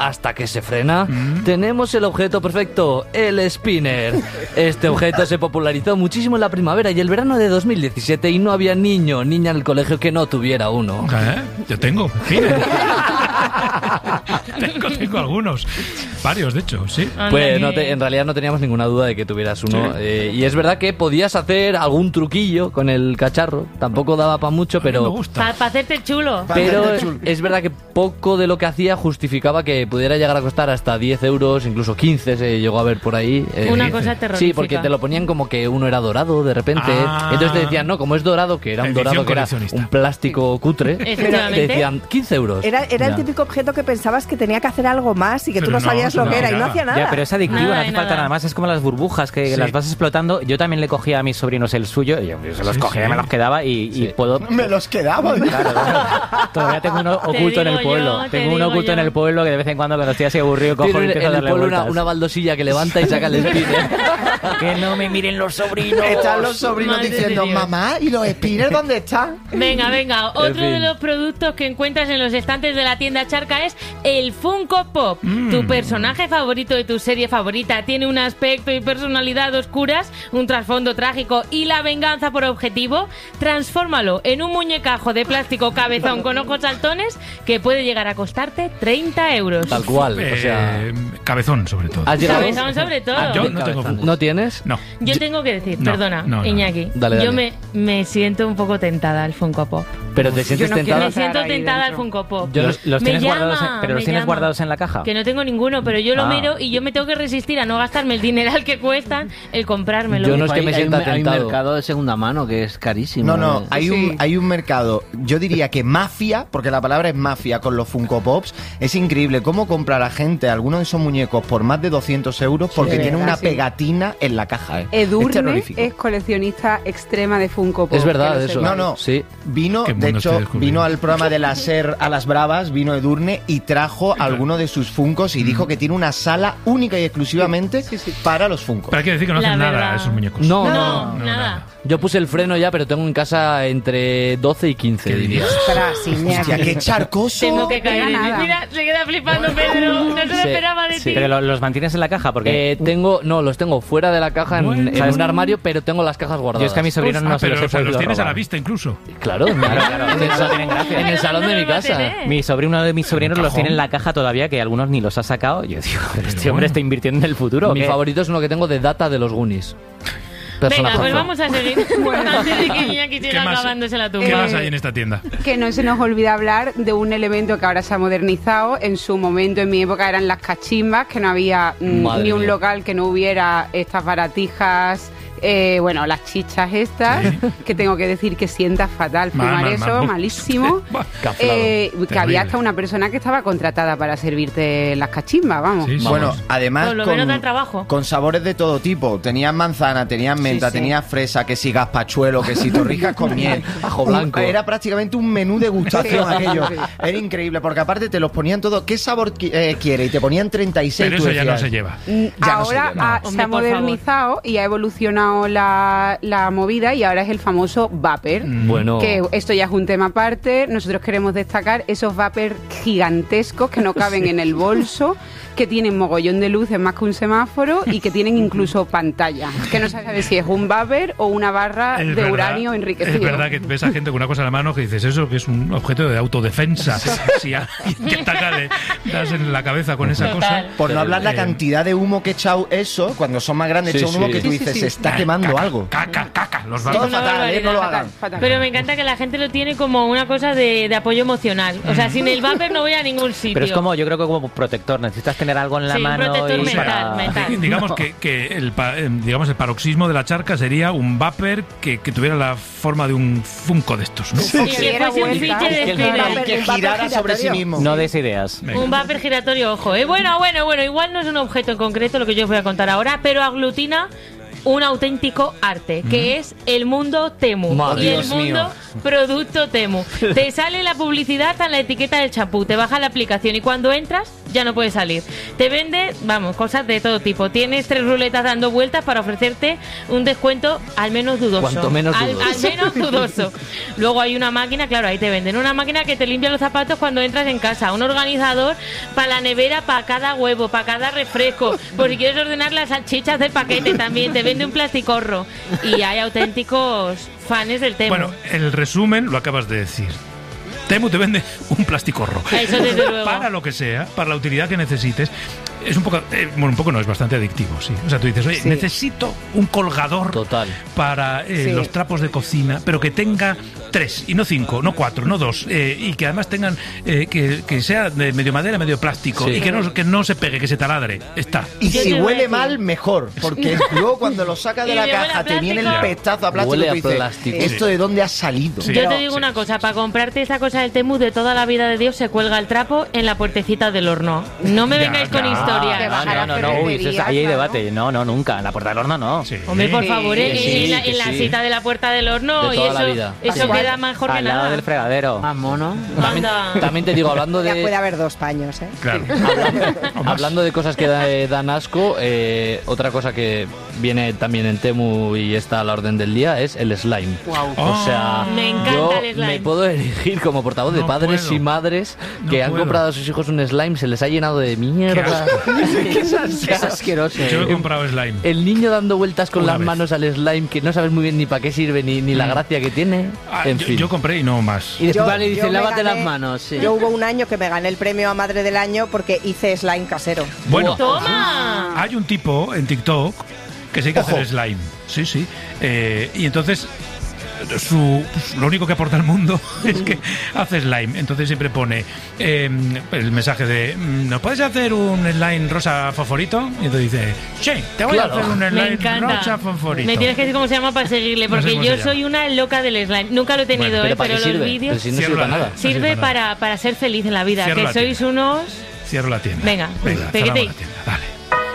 hasta que se frena, tenemos el objeto perfecto, el spinner. Este objeto se popularizó muchísimo en la primavera y el verano de 2017 y no había niño o niña en el colegio que no tuviera uno. Yo tengo spinner. tengo algunos, varios de hecho, sí. Pues en realidad no teníamos ninguna duda de que tuvieras uno. Sí. Y es verdad que podías hacer algún truquillo con el cacharro, tampoco daba para mucho, pero... Para hacerte el chulo. Pero es verdad que poco de lo que hacía justificaba que pudiera llegar a costar hasta 10 euros, incluso 15 se llegó a ver por ahí. Una cosa terrorífica. Sí, porque te lo ponían como que uno era dorado de repente. Entonces te decían, no, como es dorado, que era un dorado que era un plástico cutre, te decían 15 euros. Era el típico objeto que pensabas que tenía que hacer algo más y que tú no sabías lo que era y no hacía nada. Ya, pero es adictivo, no hace falta nada más. Es como las burbujas que las vas explotando. Yo también le cogía a mis sobrinos el suyo. Yo se los cogía y me los quedaba y puedo... Me los quedaba. Claro. Todavía tengo uno oculto en el pueblo. Tengo uno oculto en el pueblo que de vez en cuando estoy así aburrido cojo y empiezo a darle vueltas. Una baldosilla que levanta y saca el spinner. Que no me miren los sobrinos. Están los sobrinos diciendo, mamá, ¿y los spinners dónde están? Venga. Otro de los productos que encuentras en los estantes de la tienda Charca es el Funko Pop. Tu personaje favorito de tu serie favorita tiene un aspecto y personalidad oscuras, un trasfondo trágico y la venganza por objetivo. Transfórmalo en un muñecajo de plástico cabezón con ojos saltones que puede llegar a costarte 30 euros. Tal cual, o sea... Cabezón, sobre todo. Cabezón, sobre todo. Yo no tengo Funko. ¿No tienes? No. Yo tengo que decir, perdona, Iñaki. Dale. Yo me siento un poco tentada al Funko Pop. ¿Pero te sientes tentada? Me siento tentada al Funko Pop. ¿Los tienes guardados en la caja? Que no tengo ninguno, pero yo lo miro y yo me tengo que resistir a no gastarme el dineral que cuestan el comprármelo. Yo no es que me sienta tentado. Hay un mercado de segunda mano que es carísimo. No, hay un mercado, yo diría que mafia, porque la palabra es mafia con los Funko Pops. Es increíble cómo compra la gente algunos de esos muñecos por más de 200 euros porque tiene una pegatina en la caja. Edurne es coleccionista extrema de Funko Pop. Es verdad eso. No. Sí. Vino, de hecho, vino al programa de la SER a las Bravas, vino Edurne y trajo alguno de sus Funkos y dijo que tiene una sala única y exclusivamente para los Funkos. Pero hay que decir que no hacen nada esos muñecos. No, nada. Yo puse el freno ya, pero tengo en casa entre 12 y 15, diría. Hostia, qué charcoso. Tengo que caer. Mira, se queda flipando Pedro. No se lo esperaba de ti. Pero los mantienes en la caja porque los tengo fuera de la caja en un armario, pero tengo las cajas guardadas. Yo es que a mis sobrinos no se los he podido los tienes robar. a la vista incluso. Claro. En el salón de mi casa. Uno de mis sobrinos los tiene en la caja todavía, que algunos ni los ha sacado. Yo digo, pero este hombre está invirtiendo en el futuro. Mi favorito es uno que tengo de Data de los Goonies. Venga, pues vamos a seguir. Antes de que Iñaki siga acabándose la tumba. ¿Qué más hay en esta tienda? Que no se nos olvide hablar de un elemento que ahora se ha modernizado. En su momento, en mi época, eran las cachimbas, que no había ni un local que no hubiera estas baratijas. Las chichas estas, que tengo que decir que sienta fatal fumar eso, malísimo. Que había hasta una persona que estaba contratada para servirte las cachimbas, vamos. Sí. Bueno, además con sabores de todo tipo. Tenías manzana, tenías menta, tenías fresa, que si gazpachuelo, que si torrijas con miel, ajo blanco. Era prácticamente un menú degustación aquello. Era increíble, porque aparte te los ponían todo. ¿Qué sabor quiere? Y te ponían 36. Pero eso ya no se lleva. Ahora se ha modernizado y ha evolucionado la movida y ahora es el famoso vapor. Bueno. Que esto ya es un tema aparte. Nosotros queremos destacar esos vapor gigantescos que no caben en el bolso, que tienen mogollón de luces más que un semáforo y que tienen incluso pantalla. Que no se sabe si es un vapor o una barra de uranio enriquecido. Es verdad que ves a gente con una cosa en la mano que dices, eso que es un objeto de autodefensa. Si alguien te ataca, le das en la cabeza con esa cosa. Por no hablar la cantidad de humo que he echado eso, cuando son más grandes, echa un humo que tú dices, se está quemando algo. Caca, los todo fatal, no lo hagan. Pero me encanta que la gente lo tiene como una cosa de apoyo emocional. O sea, sin el vapor no voy a ningún sitio. Pero es como, yo creo que como protector, necesitas tener algo en la mano. Un protector mental. Digamos que el paroxismo de la charca sería un vapor que tuviera la forma de un Funko de estos, ¿no? Sí, que fuese un fiche de spinner. Que girara sobre sí mismo. No des ideas. Un vapor giratorio, ojo. Bueno, igual no es un objeto en concreto lo que yo os voy a contar ahora, pero aglutina un auténtico arte, que es el mundo Temu. Y el mundo producto Temu. Te sale la publicidad en la etiqueta del champú, te baja la aplicación y cuando entras ya no puedes salir. Te vende, vamos, cosas de todo tipo. Tienes 3 ruletas dando vueltas para ofrecerte un descuento al menos dudoso. Cuanto menos dudoso. Al menos dudoso. Luego hay una máquina, claro, ahí te venden una máquina que te limpia los zapatos cuando entras en casa, un organizador para la nevera, para cada huevo, para cada refresco, por si quieres ordenar las salchichas del paquete también, te vende un plasticorro. Y hay auténticos fans del Temu. Bueno, el resumen lo acabas de decir. Temu te vende un plasticorro. Eso desde luego. Para lo que sea, para la utilidad que necesites. Es un poco, bueno, un poco no, es bastante adictivo, sí. O sea, tú dices, oye, necesito un colgador total para los trapos de cocina, pero que tenga 3 y no 5, no 4, no 2, y que además tengan, que sea de medio madera, medio plástico, y que no se pegue, que se taladre. Está. Y si huele mal, mejor, porque luego cuando lo sacas de la caja te viene el pestazo a plástico, huele y a dices, plástico. ¿esto de dónde ha salido? Sí. Yo te digo una cosa, para comprarte esta cosa del Temu de toda la vida de Dios se cuelga el trapo en la puertecita del horno. No me vengáis con historias. No, uy, ahí hay debate. No, nunca. En la puerta del horno no. Sí. Hombre, por favor, en la cita de la puerta del horno, De y toda la eso, vida. eso queda mejor que Al lado nada. del fregadero. Más mono. También te digo, hablando Ya puede de haber 2 paños, ¿eh? Claro. hablando de cosas que dan asco, otra cosa que viene también en Temu y está a la orden del día es el slime. O sea, Me encanta yo el slime. me puedo elegir como portavoz de No padres puedo. y madres que No han puedo. comprado a sus hijos un slime, se les ha llenado de mierda. Es asqueroso. Yo he comprado slime. El niño dando vueltas con Una las vez. manos al slime, que no sabes muy bien ni para qué sirve ni la gracia que tiene. Ah, En yo, fin. yo compré y no más. Y después Yo- van y yo dicen, me lávate las gané- manos. Sí. Yo hubo un año que me gané el premio a Madre del Año porque hice slime casero. Bueno, ¡Toma! hay un tipo en TikTok que se dedica a hacer slime. Sí, sí. Y entonces lo único que aporta al mundo es que hace slime. Entonces siempre pone el mensaje de ¿nos puedes hacer un slime rosa fosforito? Y entonces dice, sí, te voy Claro. a hacer un Me slime encanta. rosa fosforito. Me tienes que decir cómo se llama para seguirle, No sé porque cómo yo se llama. soy una loca del slime. Nunca lo he tenido, Bueno, ¿Pero para pero qué los sirve? vídeos Pero si no sirve para nada. sirve para ser feliz en la vida. Cierro Que la sois tienda. unos... Cierro la tienda. Venga, cerramos peguete. la tienda. Dale.